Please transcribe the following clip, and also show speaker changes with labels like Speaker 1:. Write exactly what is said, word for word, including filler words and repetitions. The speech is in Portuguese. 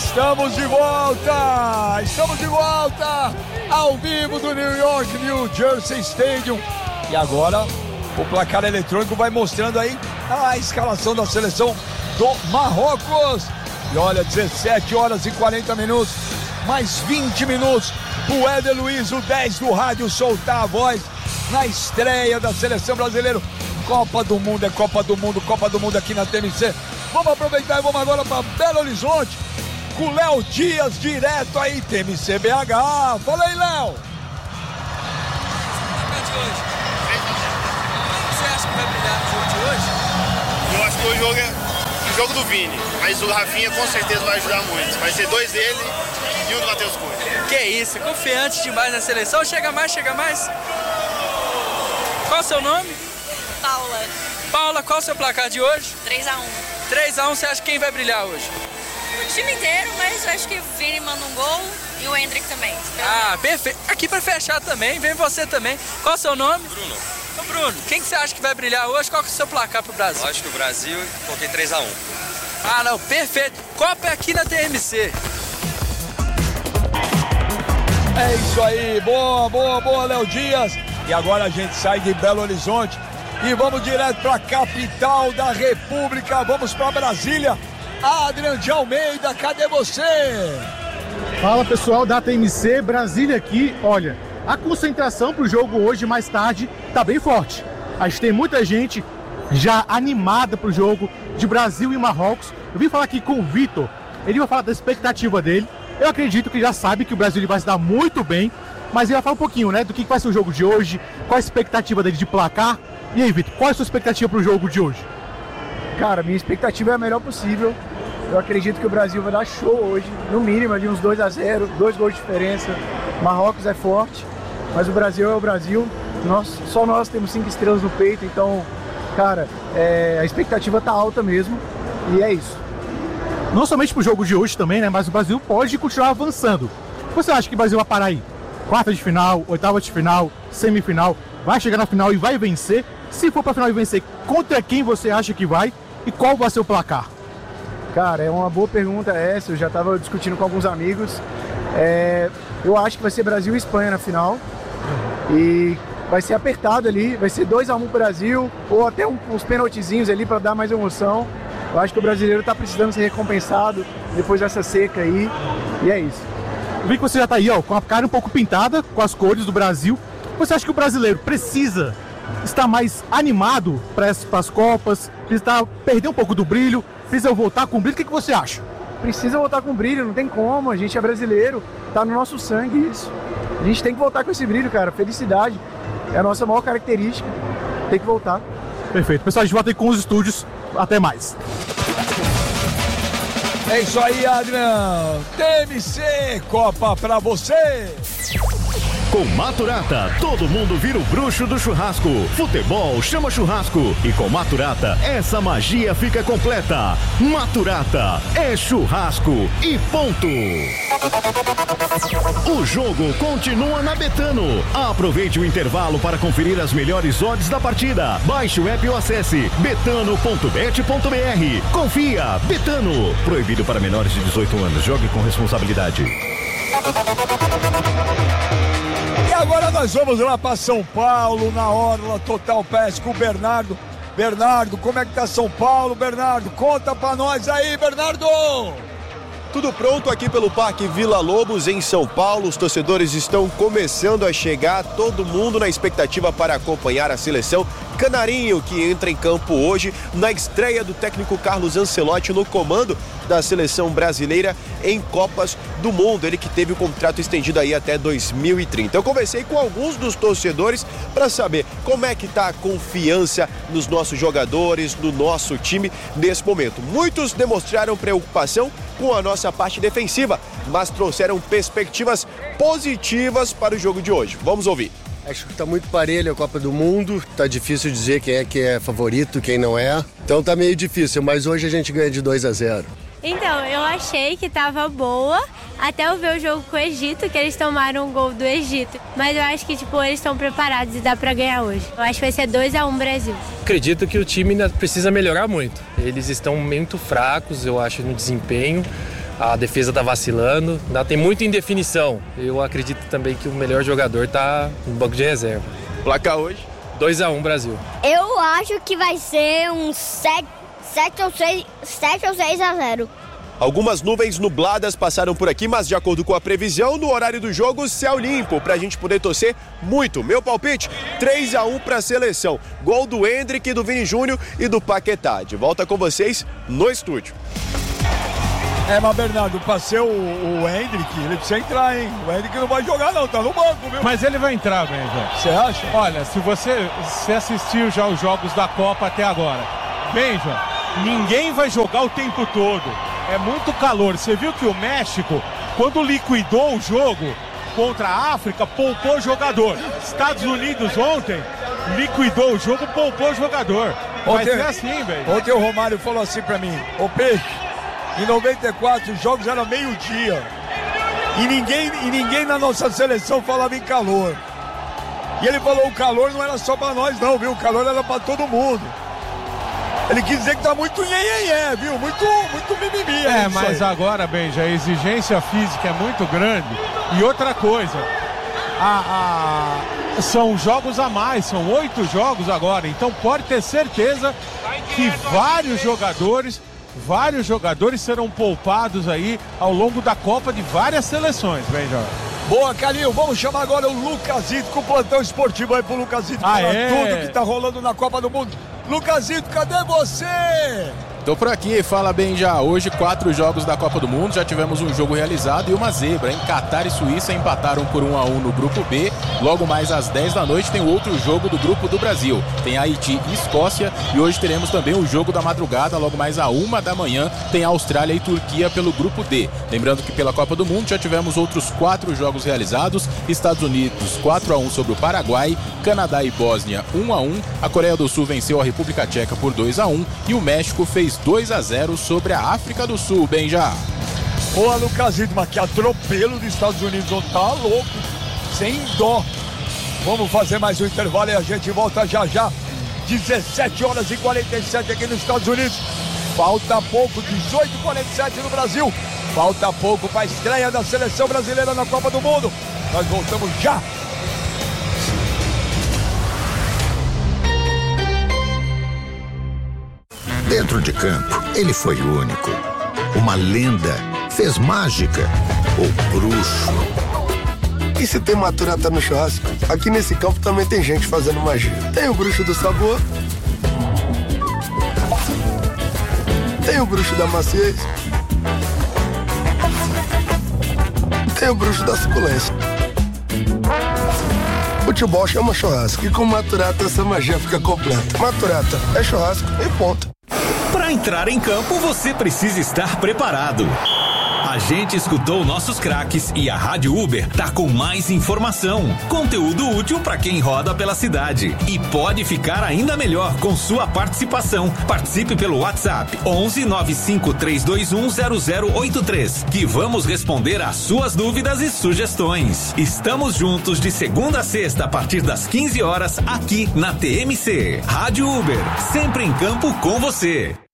Speaker 1: Estamos de volta! Estamos de volta! Ao vivo do New York, New Jersey Stadium. E agora o placar eletrônico vai mostrando aí a escalação da seleção do Marrocos. E olha, dezessete horas e quarenta minutos, mais vinte minutos pro Éder Luiz, o dez do rádio, soltar a voz na estreia da seleção brasileira. Copa do Mundo é Copa do Mundo, Copa do Mundo aqui na T M C. Vamos aproveitar e vamos agora para Belo Horizonte com o Léo Dias, direto aí, T M C B H. Fala aí, Léo.
Speaker 2: Você acha que vai brilhar no jogo de hoje?
Speaker 3: Eu acho que o jogo é o jogo do Vini, mas o Rafinha com certeza vai ajudar muito. Vai ser dois dele e um do Matheus Cunha.
Speaker 2: Que isso, confiante demais na seleção. Chega mais, chega mais. Qual é o seu nome?
Speaker 4: Paula.
Speaker 2: Paula, qual é o seu placar de hoje?
Speaker 4: três a um.
Speaker 2: três a um, você acha que quem vai brilhar hoje?
Speaker 4: O time inteiro, mas eu acho que o Vini manda um gol e o Hendrick também.
Speaker 2: Ah, perfeito. Aqui pra fechar também, vem você também. Qual é o seu nome?
Speaker 5: Bruno.
Speaker 2: Ô Bruno, quem que você acha que vai brilhar hoje? Qual que é o seu placar pro Brasil?
Speaker 5: Eu acho que o Brasil, coloquei três a um.
Speaker 2: Ah, não, perfeito. Copa é aqui na T M C.
Speaker 1: É isso aí, boa, boa, boa, Léo Dias. E agora a gente sai de Belo Horizonte e vamos direto para a capital da República. Vamos para Brasília. Adrian de Almeida, cadê você?
Speaker 6: Fala pessoal da T M C, Brasília aqui. Olha, a concentração para o jogo hoje mais tarde tá bem forte. A gente tem muita gente já animada para o jogo de Brasil e Marrocos. Eu vim falar aqui com o Vitor, ele vai falar da expectativa dele. Eu acredito que já sabe que o Brasil vai se dar muito bem, mas ele vai falar um pouquinho, né, do que vai ser o jogo de hoje, qual a expectativa dele de placar. E aí, Vitor, qual é a sua expectativa para o jogo de hoje?
Speaker 7: Cara, minha expectativa é a melhor possível. Eu acredito que o Brasil vai dar show hoje, no mínimo ali uns dois a zero, dois gols de diferença. Marrocos é forte, mas o Brasil é o Brasil. Nós, só nós temos cinco estrelas no peito, então, cara, é, a expectativa tá alta mesmo. E é isso.
Speaker 6: Não somente pro jogo de hoje também, né? Mas o Brasil pode continuar avançando. Você acha que o Brasil vai parar aí? Quarta de final, oitava de final, semifinal, vai chegar na final e vai vencer? Se for pra final e vencer, contra quem você acha que vai? E qual vai ser o placar?
Speaker 7: Cara, é uma boa pergunta essa. Eu já tava discutindo com alguns amigos. É, eu acho que vai ser Brasil e Espanha na final. E vai ser apertado ali. Vai ser dois a um Brasil, ou até um, uns pênaltizinhos ali para dar mais emoção. Eu acho que o brasileiro tá precisando ser recompensado depois dessa seca aí, e é isso.
Speaker 6: Eu vi que você já tá aí, ó, com a cara um pouco pintada, com as cores do Brasil. Você acha que o brasileiro precisa estar mais animado para as Copas, precisa perder um pouco do brilho, precisa voltar com brilho? O que, que você acha?
Speaker 7: Precisa voltar com brilho, não tem como, a gente é brasileiro, tá no nosso sangue isso. A gente tem que voltar com esse brilho, cara, felicidade é a nossa maior característica, tem que voltar.
Speaker 6: Perfeito, pessoal, a gente volta aí com os estúdios. Até mais.
Speaker 1: É isso aí, Adriano. T M C, Copa pra você.
Speaker 8: Com Maturata, todo mundo vira o bruxo do churrasco. Futebol chama churrasco. E com Maturata, essa magia fica completa. Maturata é churrasco e ponto. O jogo continua na Betano. Aproveite o intervalo para conferir as melhores odds da partida. Baixe o app ou acesse betano ponto bet ponto br. Confia, Betano. Proibido para menores de dezoito anos. Jogue com responsabilidade.
Speaker 1: E agora nós vamos lá para São Paulo, na Orla Total Pass com o Bernardo. Bernardo, como é que tá São Paulo, Bernardo? Conta pra nós aí, Bernardo!
Speaker 9: Tudo pronto aqui pelo Parque Vila Lobos, em São Paulo. Os torcedores estão começando a chegar, todo mundo na expectativa para acompanhar a seleção Canarinho, que entra em campo hoje na estreia do técnico Carlos Ancelotti no comando da seleção brasileira em Copas do Mundo. Ele que teve o contrato estendido aí até dois mil e trinta. Eu conversei com alguns dos torcedores para saber como é que está a confiança nos nossos jogadores, no nosso time nesse momento. Muitos demonstraram preocupação com a nossa parte defensiva, mas trouxeram perspectivas positivas para o jogo de hoje. Vamos ouvir.
Speaker 10: Acho que tá muito parelho a Copa do Mundo, tá difícil dizer quem é que é favorito, quem não é. Então tá meio difícil, mas hoje a gente ganha de dois a zero.
Speaker 11: Então, eu achei que tava boa, até eu ver o jogo com o Egito, que eles tomaram um gol do Egito. Mas eu acho que, tipo, eles estão preparados e dá pra ganhar hoje. Eu acho que vai ser dois a um Brasil.
Speaker 12: Acredito que o time ainda precisa melhorar muito. Eles estão muito fracos, eu acho, no desempenho. a defesa tá vacilando, ainda tem muita indefinição. Eu acredito também que o melhor jogador tá no banco de reserva.
Speaker 9: Placar hoje?
Speaker 12: dois a um Brasil.
Speaker 13: Eu acho que vai ser um sete ou seis a zero.
Speaker 9: Algumas nuvens nubladas passaram por aqui, mas de acordo com a previsão, no horário do jogo, céu limpo, pra gente poder torcer muito. Meu palpite, três a um pra seleção. Gol do Endrick, do Vini Júnior e do Paquetá. De volta com vocês no estúdio.
Speaker 1: É, mas Bernardo, passei o, o Endrick, ele precisa entrar, hein? O Endrick não vai jogar não, tá no banco, viu?
Speaker 14: Mas ele vai entrar, Benja.
Speaker 1: Você acha?
Speaker 14: Olha, se você se assistiu já os jogos da Copa até agora, Benja, ninguém vai jogar o tempo todo. É muito calor. Você viu que o México, quando liquidou o jogo contra a África, poupou jogador. Estados Unidos ontem liquidou o jogo, poupou jogador. Vai
Speaker 1: Ontem,
Speaker 14: ser assim, velho.
Speaker 1: Ontem o Romário falou assim pra mim: ô Peixe, em noventa e quatro os jogos eram meio-dia. E ninguém, e ninguém na nossa seleção falava em calor. E ele falou: o calor não era só pra nós, não, viu? O calor era pra todo mundo. Ele quis dizer que tá muito nhenhenhé, viu? Muito, muito mimimi.
Speaker 14: É, mas agora, Benja, a exigência física é muito grande. E outra coisa, a, a, são jogos a mais, são oito jogos agora. Então pode ter certeza que vários jogadores, vários jogadores serão poupados aí ao longo da Copa de várias seleções, Benja.
Speaker 1: Boa, Calil, vamos chamar agora o Lucasito com o plantão esportivo aí pro Lucasito
Speaker 14: ah,
Speaker 1: falar
Speaker 14: é?
Speaker 1: tudo que tá rolando na Copa do Mundo. Lucasito, cadê você?
Speaker 15: Tô por aqui, fala bem já. Hoje, quatro jogos da Copa do Mundo. Já tivemos um jogo realizado e uma zebra, hein? Catar e Suíça empataram por um a um no grupo B. Logo mais às dez da noite tem outro jogo do grupo do Brasil. Tem Haiti e Escócia. E hoje teremos também o jogo da madrugada. Logo mais à uma da manhã tem Austrália e Turquia pelo grupo D. Lembrando que pela Copa do Mundo já tivemos outros quatro jogos realizados. Estados Unidos quatro a um sobre o Paraguai. Canadá e Bósnia um a um. A Coreia do Sul venceu a República Tcheca por dois a um. E o México fez dois a zero sobre a África do Sul, bem já.
Speaker 1: Boa, Lucasito, mas que atropelo dos Estados Unidos, oh, tá louco, sem dó. Vamos fazer mais um intervalo e a gente volta já já. dezessete horas e quarenta e sete aqui nos Estados Unidos. Falta pouco, dezoito e quarenta e sete no Brasil. Falta pouco para a estreia da seleção brasileira na Copa do Mundo. Nós voltamos já.
Speaker 16: Dentro de campo, ele foi único. Uma lenda, fez mágica, o bruxo.
Speaker 17: E se tem Maturata no churrasco, aqui nesse campo também tem gente fazendo magia. Tem o bruxo do sabor, tem o bruxo da maciez, tem o bruxo da suculência. Futebol chama churrasco e com Maturata essa magia fica completa. Maturata é churrasco e ponto.
Speaker 8: Para entrar em campo, você precisa estar preparado. A gente escutou nossos craques e a Rádio Uber tá com mais informação, conteúdo útil para quem roda pela cidade. E pode ficar ainda melhor com sua participação. Participe pelo WhatsApp onze nove cinco três dois um zero zero oito três, que vamos responder às suas dúvidas e sugestões. Estamos juntos de segunda a sexta a partir das quinze horas aqui na T M C. Rádio Uber, sempre em campo com você.